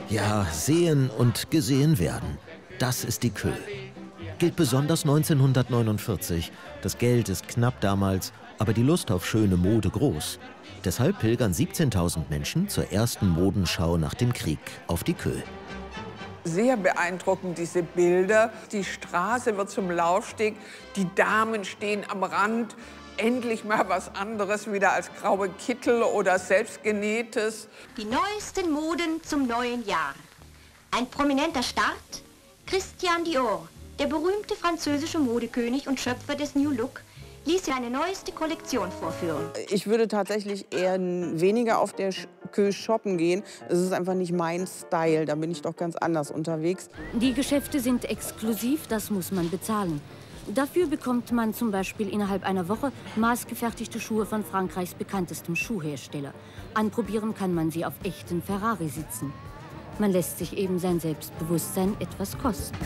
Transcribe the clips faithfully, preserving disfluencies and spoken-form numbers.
Ja, sehen und gesehen werden. Das ist die Kö. Gilt besonders neunzehnhundertneunundvierzig. Das Geld ist knapp damals, aber die Lust auf schöne Mode groß. Deshalb pilgern siebzehntausend Menschen zur ersten Modenschau nach dem Krieg auf die Kö. Sehr beeindruckend, diese Bilder. Die Straße wird zum Laufsteg, die Damen stehen am Rand. Endlich mal was anderes wieder als graue Kittel oder selbstgenähtes. Die neuesten Moden zum neuen Jahr. Ein prominenter Start: Christian Dior, der berühmte französische Modekönig und Schöpfer des New Look, ließ seine neueste Kollektion vorführen. Ich würde tatsächlich eher weniger auf der Kö shoppen gehen. Es ist einfach nicht mein Style, da bin ich doch ganz anders unterwegs. Die Geschäfte sind exklusiv, das muss man bezahlen. Dafür bekommt man zum Beispiel innerhalb einer Woche maßgefertigte Schuhe von Frankreichs bekanntestem Schuhhersteller. Anprobieren kann man sie auf echten Ferrari-Sitzen. Man lässt sich eben sein Selbstbewusstsein etwas kosten.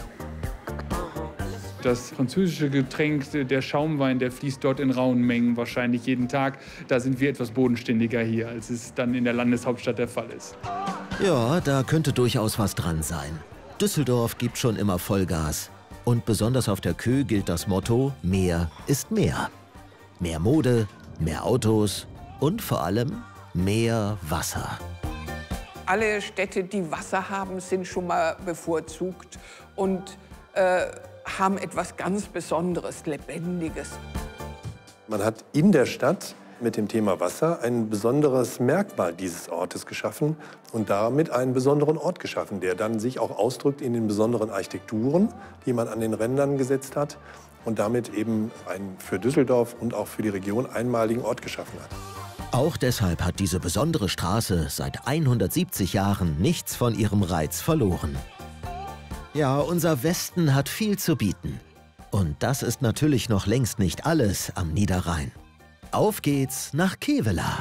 Das französische Getränk, der Schaumwein, der fließt dort in rauen Mengen, wahrscheinlich jeden Tag. Da sind wir etwas bodenständiger hier, als es dann in der Landeshauptstadt der Fall ist. Ja, da könnte durchaus was dran sein. Düsseldorf gibt schon immer Vollgas. Und besonders auf der Kö gilt das Motto: Mehr ist mehr. Mehr Mode, mehr Autos und vor allem mehr Wasser. Alle Städte, die Wasser haben, sind schon mal bevorzugt und äh, haben etwas ganz Besonderes, Lebendiges. Man hat in der Stadt mit dem Thema Wasser ein besonderes Merkmal dieses Ortes geschaffen und damit einen besonderen Ort geschaffen, der dann sich auch ausdrückt in den besonderen Architekturen, die man an den Rändern gesetzt hat und damit eben einen für Düsseldorf und auch für die Region einmaligen Ort geschaffen hat. Auch deshalb hat diese besondere Straße seit hundertsiebzig Jahren nichts von ihrem Reiz verloren. Ja, unser Westen hat viel zu bieten. Und das ist natürlich noch längst nicht alles am Niederrhein. Auf geht's nach Kevelaer.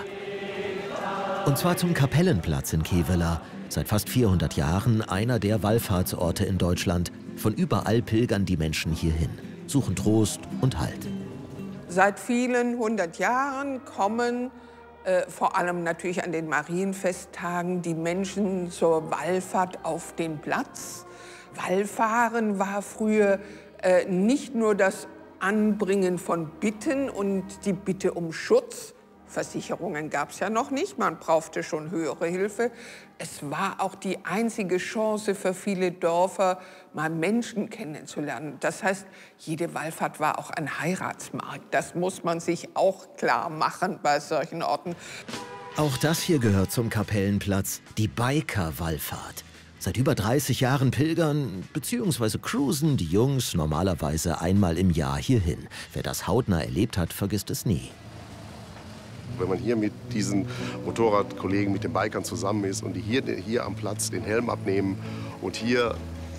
Und zwar zum Kapellenplatz in Kevelaer. Seit fast vierhundert Jahren einer der Wallfahrtsorte in Deutschland. Von überall pilgern die Menschen hierhin, suchen Trost und Halt. Seit vielen hundert Jahren kommen äh, vor allem natürlich an den Marienfesttagen die Menschen zur Wallfahrt auf den Platz. Wallfahren war früher äh, nicht nur das Anbringen von Bitten und die Bitte um Schutz. Versicherungen gab es ja noch nicht, man brauchte schon höhere Hilfe. Es war auch die einzige Chance für viele Dörfer, mal Menschen kennenzulernen. Das heißt, jede Wallfahrt war auch ein Heiratsmarkt. Das muss man sich auch klar machen bei solchen Orten. Auch das hier gehört zum Kapellenplatz, die Biker-Wallfahrt. Seit über dreißig Jahren pilgern bzw. cruisen die Jungs normalerweise einmal im Jahr hierhin. Wer das hautnah erlebt hat, vergisst es nie. Wenn man hier mit diesen Motorradkollegen, mit den Bikern zusammen ist und die hier, hier am Platz den Helm abnehmen und hier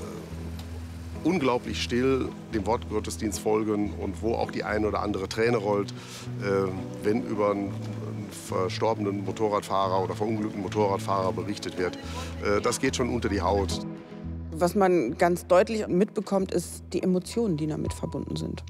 äh, unglaublich still dem Wortgottesdienst folgen und wo auch die eine oder andere Träne rollt, äh, wenn über einen verstorbenen Motorradfahrer oder verunglückten Motorradfahrer berichtet wird. Äh, das geht schon unter die Haut. Was man ganz deutlich mitbekommt, ist die Emotionen, die damit verbunden sind.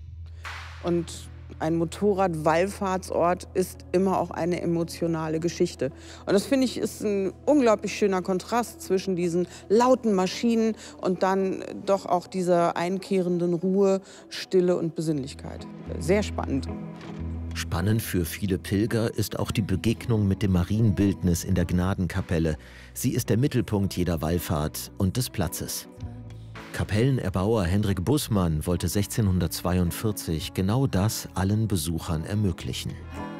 Und ein Motorrad-Wallfahrtsort ist immer auch eine emotionale Geschichte. Und das, finde ich, ist ein unglaublich schöner Kontrast zwischen diesen lauten Maschinen und dann doch auch dieser einkehrenden Ruhe, Stille und Besinnlichkeit. Sehr spannend. Spannend für viele Pilger ist auch die Begegnung mit dem Marienbildnis in der Gnadenkapelle. Sie ist der Mittelpunkt jeder Wallfahrt und des Platzes. Kapellenerbauer Hendrik Bussmann wollte sechzehnhundertzweiundvierzig genau das allen Besuchern ermöglichen.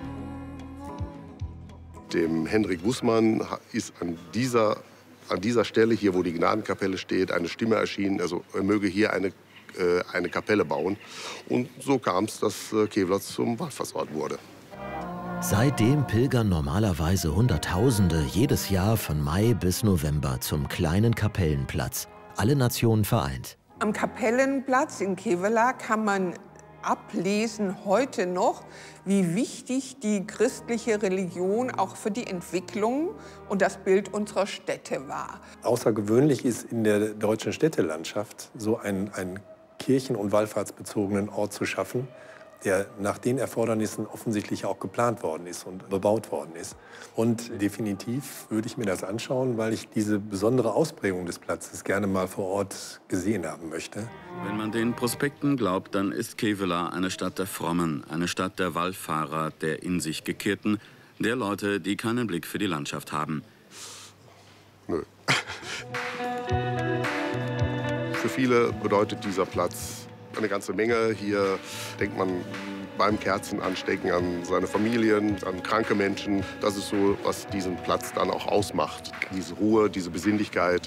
Dem Hendrik Bussmann ist an dieser, an dieser Stelle, hier wo die Gnadenkapelle steht, eine Stimme erschienen, also er möge hier eine, äh, eine Kapelle bauen. Und so kam es, dass äh, Kevelaer zum Wallfahrtsort wurde. Seitdem pilgern normalerweise Hunderttausende jedes Jahr von Mai bis November zum kleinen Kapellenplatz. Alle Nationen vereint. Am Kapellenplatz in Kevelaer kann man ablesen heute noch, wie wichtig die christliche Religion auch für die Entwicklung und das Bild unserer Städte war. Außergewöhnlich ist in der deutschen Städtelandschaft so einen, einen kirchen- und wallfahrtsbezogenen Ort zu schaffen, der nach den Erfordernissen offensichtlich auch geplant worden ist und bebaut worden ist. Und definitiv würde ich mir das anschauen, weil ich diese besondere Ausprägung des Platzes gerne mal vor Ort gesehen haben möchte. Wenn man den Prospekten glaubt, dann ist Kevela eine Stadt der Frommen, eine Stadt der Wallfahrer, der in sich Gekehrten, der Leute, die keinen Blick für die Landschaft haben. Nö. Für viele bedeutet dieser Platz eine ganze Menge. Hier denkt man beim Kerzenanstecken an seine Familien, an kranke Menschen. Das ist so, was diesen Platz dann auch ausmacht. Diese Ruhe, diese Besinnlichkeit.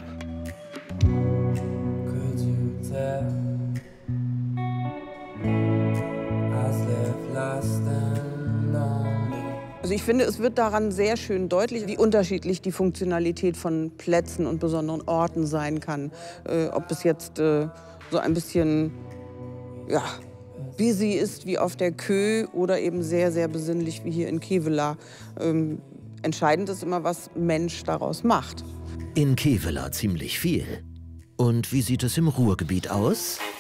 Also ich finde, es wird daran sehr schön deutlich, wie unterschiedlich die Funktionalität von Plätzen und besonderen Orten sein kann. Äh, ob es jetzt äh, so ein bisschen ja, busy ist wie auf der Kö oder eben sehr, sehr besinnlich wie hier in Kevela. Ähm, entscheidend ist immer, was Mensch daraus macht. In Kevela ziemlich viel. Und wie sieht es im Ruhrgebiet aus?